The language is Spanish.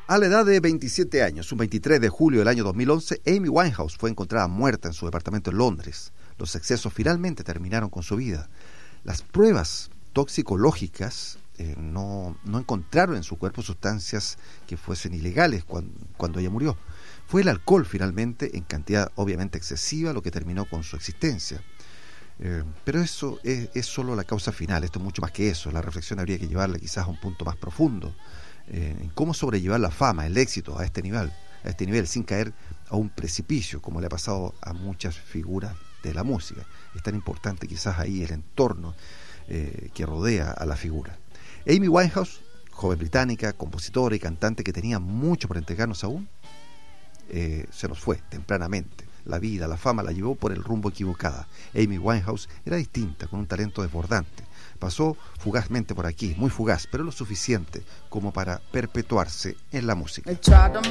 A la edad de 27 años, un 23 de julio del año 2011, Amy Winehouse fue encontrada muerta en su departamento en Londres. Los excesos finalmente terminaron con su vida. Las pruebas toxicológicas no encontraron en su cuerpo sustancias que fuesen ilegales cuando ella murió. Fue el alcohol finalmente, en cantidad obviamente excesiva, lo que terminó con su existencia. Pero eso es solo la causa final. Esto es mucho más que eso. La reflexión habría que llevarla quizás a un punto más profundo, en cómo sobrellevar la fama, el éxito a este nivel sin caer a un precipicio, como le ha pasado a muchas figuras de la música. Es tan importante quizás ahí el entorno que rodea a la figura. Amy Winehouse, joven británica, compositora y cantante que tenía mucho por entregarnos aún, se nos fue tempranamente. La vida, la fama la llevó por el rumbo equivocado. Amy Winehouse era distinta, con un talento desbordante. Pasó fugazmente por aquí, muy fugaz, pero lo suficiente como para perpetuarse en la música.